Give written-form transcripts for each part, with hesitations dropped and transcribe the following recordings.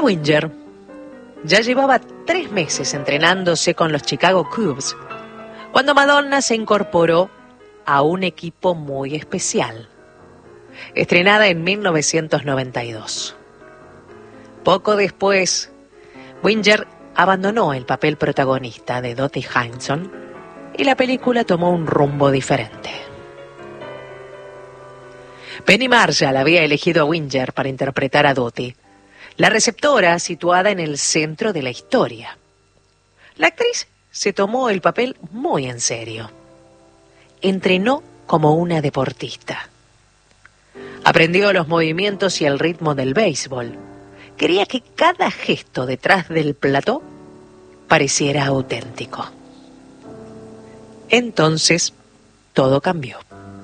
Winger ya llevaba 3 meses entrenándose con los Chicago Cubs cuando Madonna se incorporó a un equipo muy especial, estrenada en 1992. Poco después, Winger abandonó el papel protagonista de Dottie Hinson y la película tomó un rumbo diferente. Penny Marshall había elegido a Winger para interpretar a Dottie, la receptora situada en el centro de la historia. La actriz se tomó el papel muy en serio. Entrenó como una deportista. Aprendió los movimientos y el ritmo del béisbol. Quería que cada gesto detrás del plató pareciera auténtico. Entonces, todo cambió.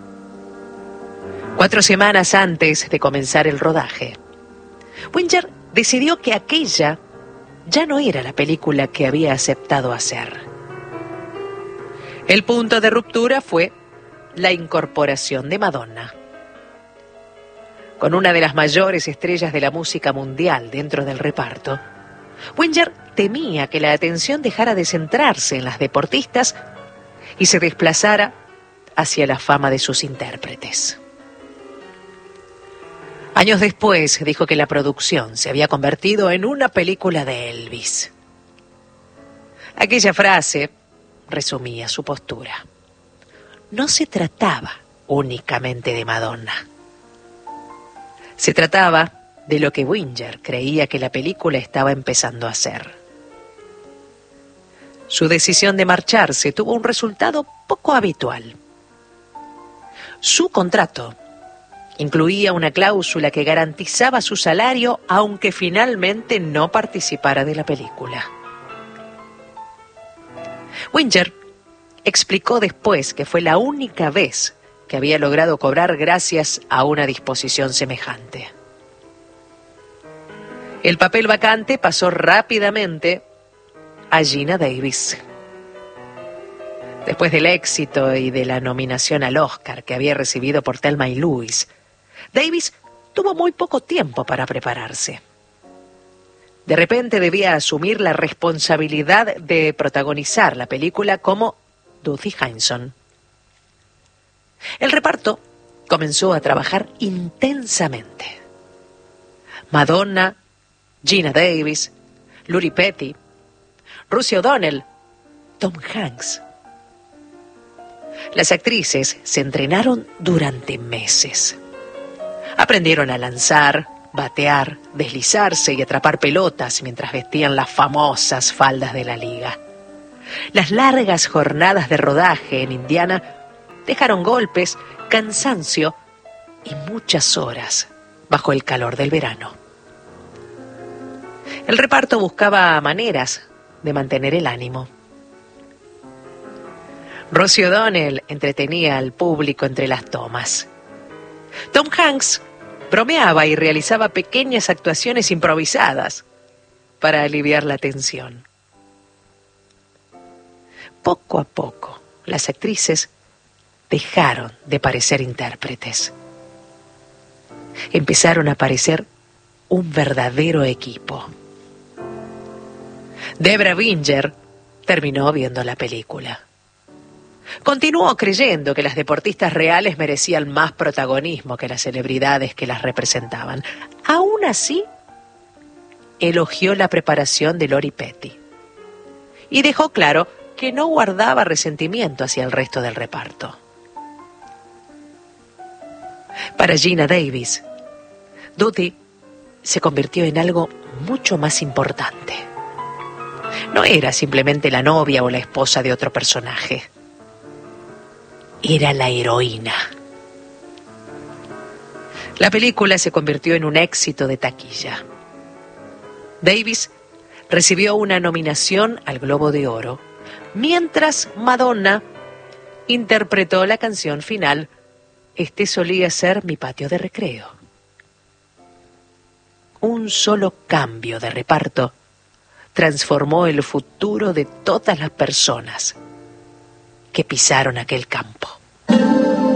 4 semanas antes de comenzar el rodaje, Winger decidió que aquella ya no era la película que había aceptado hacer. El punto de ruptura fue la incorporación de Madonna. Con una de las mayores estrellas de la música mundial dentro del reparto, Winger temía que la atención dejara de centrarse en las deportistas y se desplazara hacia la fama de sus intérpretes. Años después dijo que la producción se había convertido en una película de Elvis. Aquella frase resumía su postura. No se trataba únicamente de Madonna. Se trataba de lo que Winger creía que la película estaba empezando a hacer. Su decisión de marcharse tuvo un resultado poco habitual. Su contrato incluía una cláusula que garantizaba su salario aunque finalmente no participara de la película. Winger explicó después que fue la única vez que había logrado cobrar gracias a una disposición semejante. El papel vacante pasó rápidamente a Geena Davis. Después del éxito y de la nominación al Oscar que había recibido por Thelma y Louise, Davis tuvo muy poco tiempo para prepararse. De repente debía asumir la responsabilidad de protagonizar la película como Dottie Hinson. El reparto comenzó a trabajar intensamente. Madonna, Geena Davis, Lori Petty, Rosie O'Donnell, Tom Hanks. Las actrices se entrenaron durante meses. Aprendieron a lanzar, batear, deslizarse y atrapar pelotas mientras vestían las famosas faldas de la liga. Las largas jornadas de rodaje en Indiana dejaron golpes, cansancio y muchas horas bajo el calor del verano. El reparto buscaba maneras de mantener el ánimo. Rosie O'Donnell entretenía al público entre las tomas. Tom Hanks bromeaba y realizaba pequeñas actuaciones improvisadas para aliviar la tensión. Poco a poco, las actrices dejaron de parecer intérpretes. Empezaron a parecer un verdadero equipo. Debra Winger terminó viendo la película. Continuó creyendo que las deportistas reales merecían más protagonismo que las celebridades que las representaban. Aún así, elogió la preparación de Lori Petty y dejó claro que no guardaba resentimiento hacia el resto del reparto. Para Geena Davis, Dottie se convirtió en algo mucho más importante. No era simplemente la novia o la esposa de otro personaje. Era la heroína. La película se convirtió en un éxito de taquilla. Davis recibió una nominación al Globo de Oro, mientras Madonna interpretó la canción final, Este solía ser mi patio de recreo. Un solo cambio de reparto transformó el futuro de todas las personas que pisaron aquel campo.